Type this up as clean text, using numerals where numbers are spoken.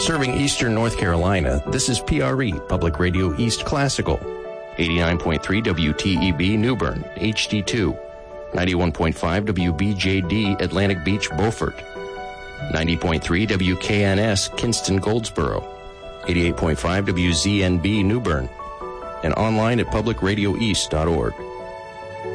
Serving Eastern North Carolina, this is PRE, Public Radio East Classical. 89.3 WTEB New Bern, HD2. 91.5 WBJD Atlantic Beach, Beaufort. 90.3 WKNS Kinston, Goldsboro. 88.5 WZNB New Bern. And online at publicradioeast.org.